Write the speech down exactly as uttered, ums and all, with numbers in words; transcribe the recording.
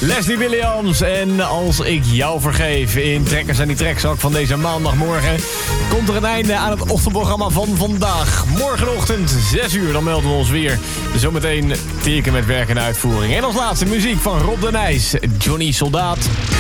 Leslie Williams en Als ik jou vergeef. In Trekkers en die Trekzak van deze maandagmorgen komt er een einde aan het ochtendprogramma van vandaag. Morgenochtend zes uur, dan melden we ons weer. Zometeen teken met werk en uitvoering. En als laatste muziek van Rob de Nijs, Johnny Soldaat.